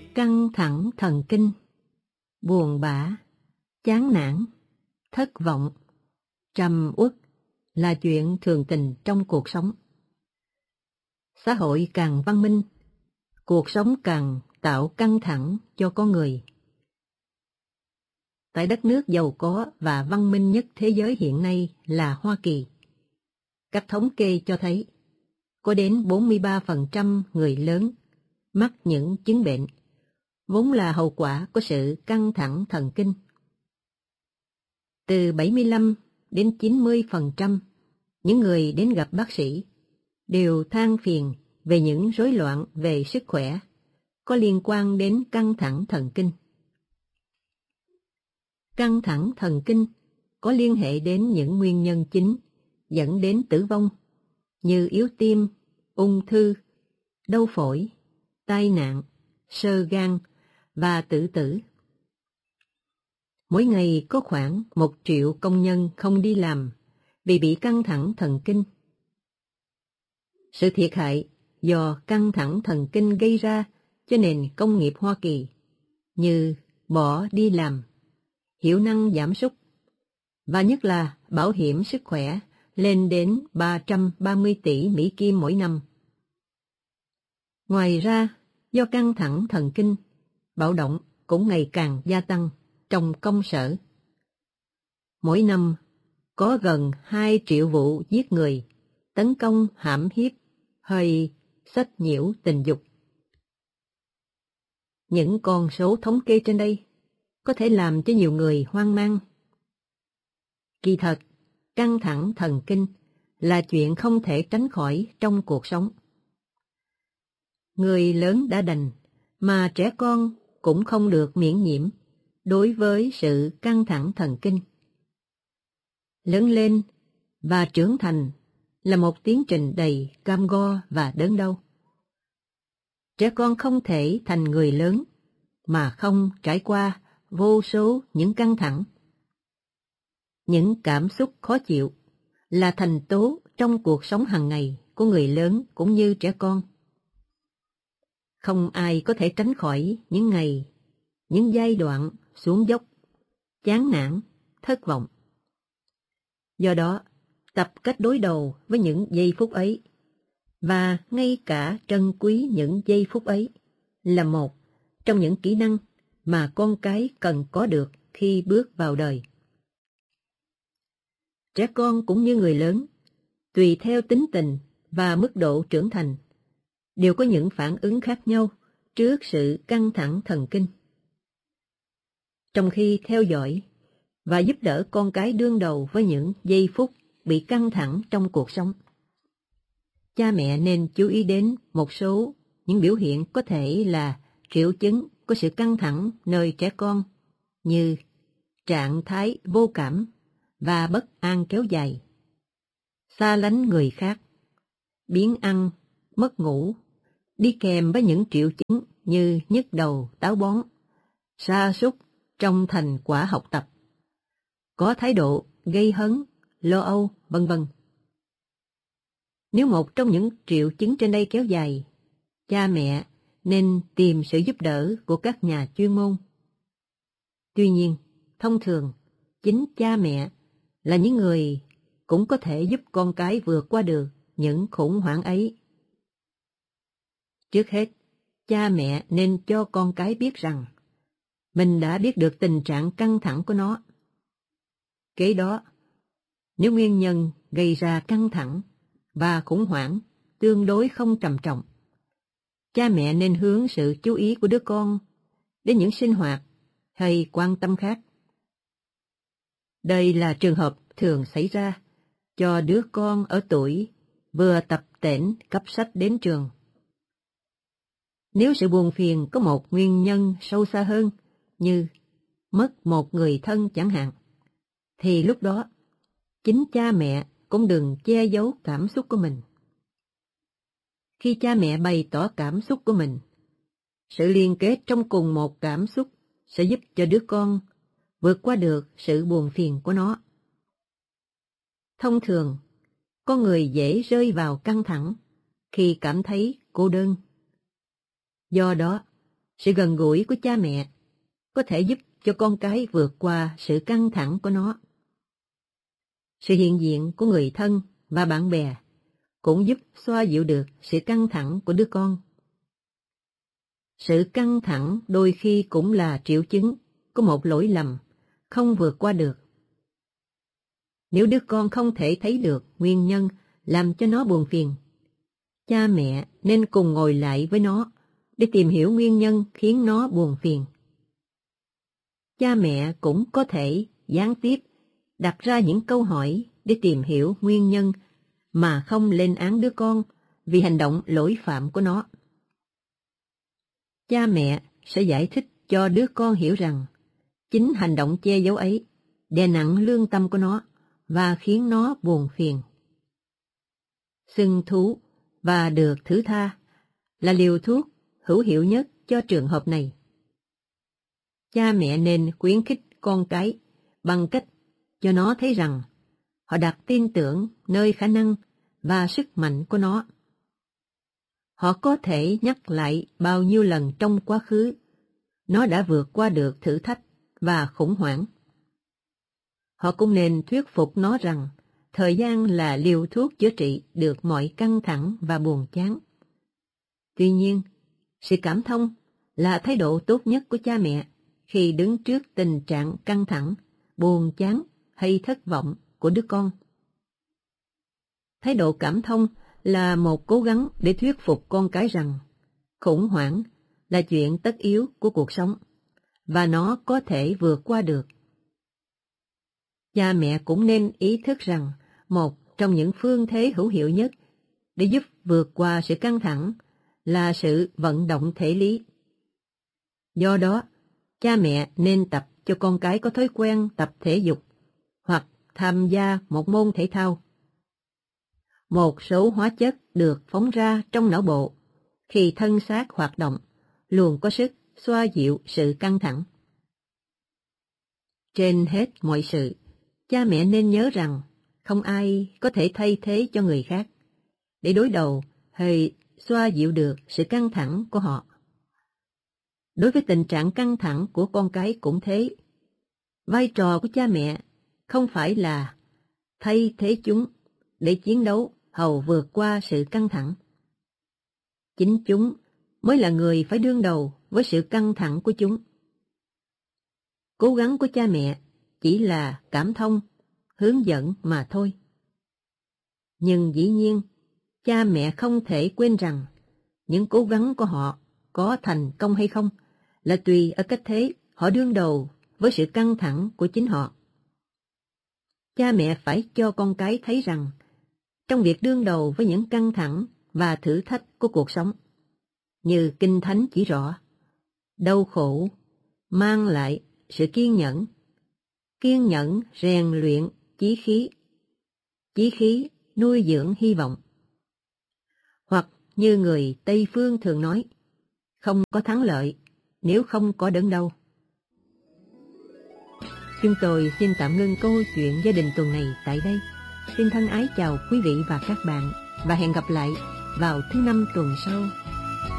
căng thẳng thần kinh, buồn bã, chán nản, thất vọng, trầm uất là chuyện thường tình trong cuộc sống. Xã hội càng văn minh, cuộc sống càng tạo căng thẳng cho con người. Tại đất nước giàu có và văn minh nhất thế giới hiện nay là Hoa Kỳ, các thống kê cho thấy có đến 43% người lớn mắc những chứng bệnh vốn là hậu quả của sự căng thẳng thần kinh. Từ 75 đến 90% những người đến gặp bác sĩ đều than phiền về những rối loạn về sức khỏe có liên quan đến căng thẳng thần kinh. Căng thẳng thần kinh có liên hệ đến những nguyên nhân chính dẫn đến tử vong như yếu tim, ung thư, đau phổi, tai nạn, xơ gan và tự tử. Mỗi ngày có khoảng 1 triệu công nhân không đi làm vì bị căng thẳng thần kinh. Sự thiệt hại do căng thẳng thần kinh gây ra cho nền công nghiệp Hoa Kỳ như bỏ đi làm, hiệu năng giảm sút và nhất là bảo hiểm sức khỏe lên đến 330 tỷ Mỹ Kim mỗi năm. Ngoài ra, do căng thẳng thần kinh, bạo động cũng ngày càng gia tăng trong công sở. Mỗi năm, có gần 2 triệu vụ giết người, tấn công hãm hiếp hay sách nhiễu tình dục. Những con số thống kê trên đây có thể làm cho nhiều người hoang mang. Kỳ thật, căng thẳng thần kinh là chuyện không thể tránh khỏi trong cuộc sống. Người lớn đã đành, mà trẻ con cũng không được miễn nhiễm đối với sự căng thẳng thần kinh. Lớn lên và trưởng thành là một tiến trình đầy cam go và đớn đau. Trẻ con không thể thành người lớn mà không trải qua vô số những căng thẳng. Những cảm xúc khó chịu là thành tố trong cuộc sống hàng ngày của người lớn cũng như trẻ con. Không ai có thể tránh khỏi những ngày, những giai đoạn xuống dốc, chán nản, thất vọng. Do đó, tập cách đối đầu với những giây phút ấy, và ngay cả trân quý những giây phút ấy, là một trong những kỹ năng mà con cái cần có được khi bước vào đời. Trẻ con cũng như người lớn, tùy theo tính tình và mức độ trưởng thành, đều có những phản ứng khác nhau trước sự căng thẳng thần kinh. Trong khi theo dõi và giúp đỡ con cái đương đầu với những giây phút bị căng thẳng trong cuộc sống, cha mẹ nên chú ý đến một số những biểu hiện có thể là triệu chứng của sự căng thẳng nơi trẻ con, như trạng thái vô cảm và bất an kéo dài, xa lánh người khác, biếng ăn, mất ngủ, đi kèm với những triệu chứng như nhức đầu, táo bón, sa sút trong thành quả học tập, có thái độ gây hấn, lo âu, vân vân. Nếu một trong những triệu chứng trên đây kéo dài, cha mẹ nên tìm sự giúp đỡ của các nhà chuyên môn. Tuy nhiên, thông thường, chính cha mẹ là những người cũng có thể giúp con cái vượt qua được những khủng hoảng ấy. Trước hết, cha mẹ nên cho con cái biết rằng mình đã biết được tình trạng căng thẳng của nó. Kế đó, nếu nguyên nhân gây ra căng thẳng và khủng hoảng tương đối không trầm trọng, cha mẹ nên hướng sự chú ý của đứa con đến những sinh hoạt hay quan tâm khác. Đây là trường hợp thường xảy ra cho đứa con ở tuổi vừa tập tễnh cấp sách đến trường. Nếu sự buồn phiền có một nguyên nhân sâu xa hơn, như mất một người thân chẳng hạn, thì lúc đó chính cha mẹ cũng đừng che giấu cảm xúc của mình. Khi cha mẹ bày tỏ cảm xúc của mình, sự liên kết trong cùng một cảm xúc sẽ giúp cho đứa con vượt qua được sự buồn phiền của nó. Thông thường, con người dễ rơi vào căng thẳng khi cảm thấy cô đơn. Do đó, Sự gần gũi của cha mẹ có thể giúp cho con cái vượt qua sự căng thẳng của nó. Sự hiện diện của người thân và bạn bè cũng giúp xoa dịu được sự căng thẳng của đứa con. Sự căng thẳng đôi khi cũng là triệu chứng của một lỗi lầm không vượt qua được. Nếu đứa con không thể thấy được nguyên nhân làm cho nó buồn phiền, cha mẹ nên cùng ngồi lại với nó để tìm hiểu nguyên nhân khiến nó buồn phiền. Cha mẹ cũng có thể gián tiếp đặt ra những câu hỏi để tìm hiểu nguyên nhân mà không lên án đứa con vì hành động lỗi phạm của nó. Cha mẹ sẽ giải thích cho đứa con hiểu rằng chính hành động che giấu ấy đè nặng lương tâm của nó và khiến nó buồn phiền. Xưng thú và được thứ tha là liều thuốc hữu hiệu nhất cho trường hợp này. Cha mẹ nên khuyến khích con cái bằng cách cho nó thấy rằng họ đặt tin tưởng nơi khả năng và sức mạnh của nó. Họ có thể nhắc lại bao nhiêu lần trong quá khứ nó đã vượt qua được thử thách và khủng hoảng. Họ cũng nên thuyết phục nó rằng thời gian là liều thuốc chữa trị được mọi căng thẳng và buồn chán. Tuy nhiên, sự cảm thông là thái độ tốt nhất của cha mẹ khi đứng trước tình trạng căng thẳng, buồn chán hay thất vọng của đứa con. Thái độ cảm thông là một cố gắng để thuyết phục con cái rằng khủng hoảng là chuyện tất yếu của cuộc sống và nó có thể vượt qua được. Cha mẹ cũng nên ý thức rằng một trong những phương thế hữu hiệu nhất để giúp vượt qua sự căng thẳng là sự vận động thể lý. Do đó, cha mẹ nên tập cho con cái có thói quen tập thể dục hoặc tham gia một môn thể thao. Một số hóa chất được phóng ra trong não bộ khi thân xác hoạt động luôn có sức xoa dịu sự căng thẳng. Trên hết mọi sự, cha mẹ nên nhớ rằng không ai có thể thay thế cho người khác để đối đầu hay xoa dịu được sự căng thẳng của họ. Đối với tình trạng căng thẳng của con cái cũng thế. Vai trò của cha mẹ không phải là thay thế chúng để chiến đấu hầu vượt qua sự căng thẳng. Chính chúng mới là người phải đương đầu với sự căng thẳng của chúng. Cố gắng của cha mẹ chỉ là cảm thông, hướng dẫn mà thôi. Nhưng dĩ nhiên, cha mẹ không thể quên rằng những cố gắng của họ có thành công hay không là tùy ở cách thế họ đương đầu với sự căng thẳng của chính họ. Cha mẹ phải cho con cái thấy rằng trong việc đương đầu với những căng thẳng và thử thách của cuộc sống, như Kinh Thánh chỉ rõ, đau khổ mang lại sự kiên nhẫn rèn luyện chí khí nuôi dưỡng hy vọng. Hoặc như người Tây Phương thường nói, không có thắng lợi nếu không có đớn đau. Chúng tôi xin tạm ngưng câu chuyện gia đình tuần này tại đây. Xin thân ái chào quý vị và các bạn và hẹn gặp lại vào thứ Năm tuần sau.